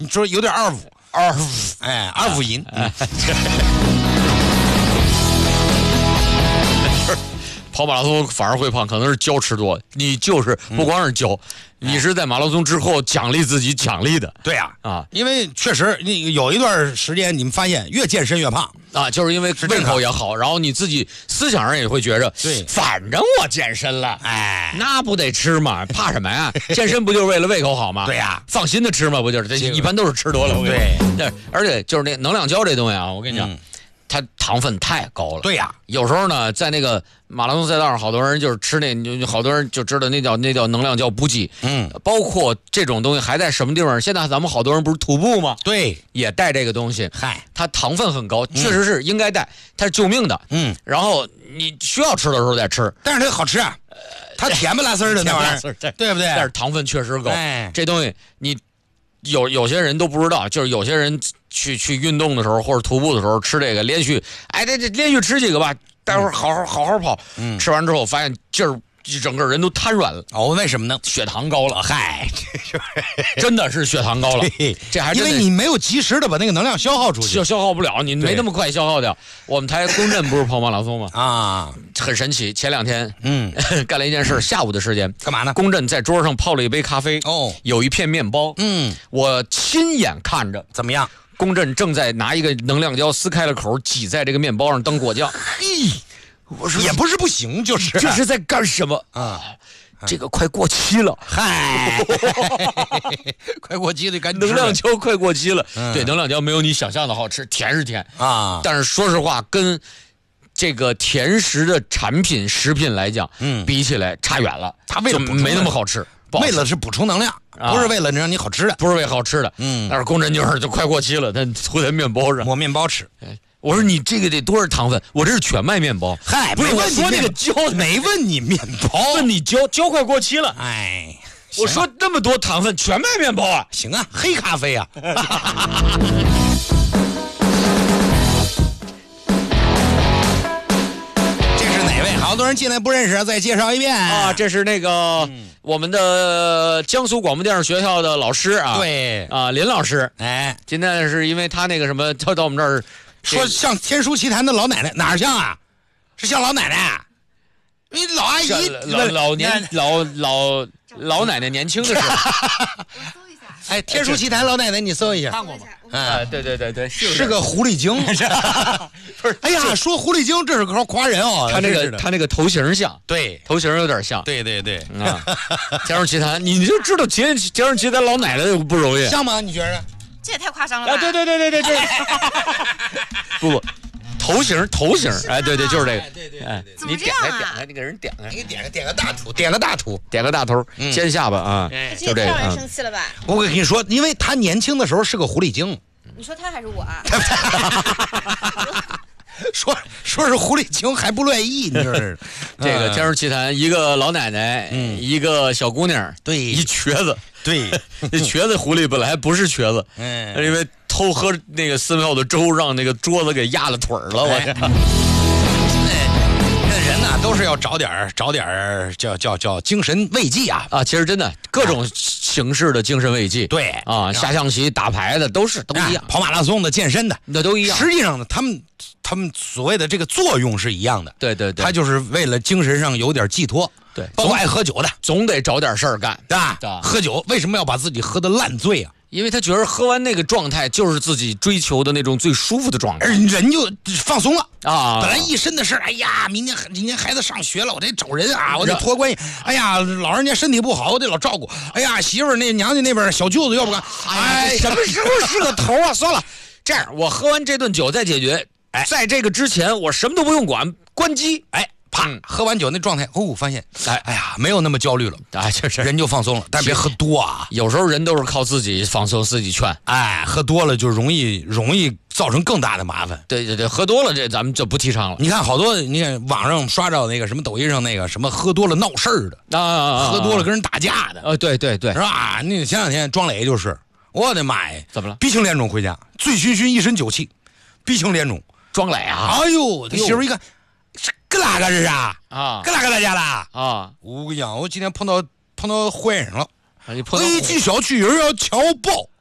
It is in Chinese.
你说有点二五，二五银。 跑马拉松反而会胖，可能是胶吃多。你就是不光是胶，你是在马拉松之后奖励自己奖励的。 对呀，因为确实你有一段时间你们发现越健身越胖啊，就是因为胃口也好，然后你自己思想上也会觉着， 对， 反正我健身了，那不得吃嘛，怕什么呀？健身不就是为了胃口好吗？ 对呀， 放心的吃嘛，不就是？这一般都是吃多了。 对， 而且就是那能量胶这东西啊，我跟你讲。它糖分太高了， 对呀， 有时候呢，在那个马拉松赛道上，好多人就是吃那，好多人就知道那叫能量胶补给，包括这种东西还在什么地方？现在咱们好多人不是徒步吗？ 对， 也带这个东西，它糖分很高，确实是应该带，它是救命的，然后你需要吃的时候再吃， 但是它好吃啊，它甜不拉丝的那玩意儿，对不对？ 但是糖分确实高，这东西你有些人都不知道，就是有些人。去运动的时候或者徒步的时候吃这个，连续这连续吃几个吧，待会儿好好跑，吃完之后发现劲儿整个人都瘫软了。 为什么呢？ 血糖高了，真的是血糖高了。这还因为你没有及时的把那个能量消耗出去， 消耗不了，你没那么快消耗掉。我们台公震不是跑马拉松吗？很神奇。前2天，干了一件事，下午的时间干嘛呢？ 公震在桌上泡了一杯咖啡，有一片面包，我亲眼看着， 怎么样？ 公震正在拿一个能量胶撕开了口，挤在这个面包上当果酱。 我说也不是不行，就是这是在干什么啊？这个快过期了， 快过期了，赶紧能量胶快过期了。对，能量胶没有你想象的好吃，甜是甜啊，但是说实话，跟这个甜食的食品来讲，比起来差远了。 它为了没那么好吃， 为了是补充能量。不是为了让你好吃的， 不是为好吃的，但是公震就快过期了，它涂在面包上， 抹面包吃。 我说你这个得多少糖分？我这是全麦面包。 不是我说那个胶， 没问你面包， 问你胶快过期了。 我说那么多糖分，全麦面包啊， 行啊，黑咖啡啊。这是哪位？好多人进来不认识，再介绍一遍啊，这是那个。我们的江苏广播电视学校的老师啊， 对啊，林老师，今天是因为他那个什么，他到我们这儿说像天书奇谈的老奶奶，哪儿像啊？是像老奶奶，你老阿姨， 老奶奶年轻的时候。 天书奇谈老奶奶，你搜一下， 看过吗？对， 是个狐狸精。不是，哎呀，说狐狸精这是夸人哦。 他那个头型像， 对， 头型有点像， 对啊。天书奇谈，你就知道天书奇谈老奶奶不容易， 像吗？你觉着？ 这也太夸张了吧？ 对，不。头型，对，就是这个。 对， 你点开，那个人点开， 你点个大图，点个大头， 尖下巴啊，就这个。 让人生气了吧？ 我跟你说，因为他年轻的时候是个狐狸精。 你说他还是我啊？ 说是狐狸精还不乐意，你说是？ 这个《天书奇谭》，一个老奶奶，一个小姑娘， 对， 一瘸子， 对， 那瘸子狐狸本来不是瘸子，因为偷喝那个寺庙的粥，让那个桌子给压了腿了。我这人呐，都是要找点叫精神慰藉啊！ 其实真的各种形式的精神慰藉， 对啊，下象棋、打牌的都一样， 跑马拉松的、健身的那都一样。 实际上呢，他们所谓的这个作用是一样的。 对， 他就是为了精神上有点寄托。 对， 包括爱喝酒的， 总得找点事儿干， 对吧？喝酒为什么要把自己喝得烂醉啊？ 因为他觉得喝完那个状态就是自己追求的那种最舒服的状态， 人就放松了啊。 本来一身的事，哎呀，今年孩子上学了，我得找人啊，我得托关系。哎呀，老人家身体不好，我得老照顾。哎呀，媳妇儿那娘家那边小舅子要不干， 什么时候是个头啊？算了，这样我喝完这顿酒再解决。在这个之前我什么都不用管，关机。 啪，喝完酒那状态，发现，哎呀，没有那么焦虑了，就是人就放松了，但别喝多啊。 有时候人都是靠自己放松，自己劝。 喝多了就容易造成更大的麻烦。 对，喝多了这咱们就不提倡了。 你看好多，你看网上刷着那个什么抖音上那个什么喝多了闹事儿的喝多了跟人打架的。 对， 是吧？那前2天庄磊就是，我的妈呀， 怎么了？ 鼻青脸肿回家，醉醺醺，一身酒气，鼻青脸肿。 庄磊啊！ 哎呦，他媳妇一看。搁哪个这是啊？搁哪个在家了啊？ 我跟你讲，我今天碰到坏人了。 你碰到危机小区有人要强暴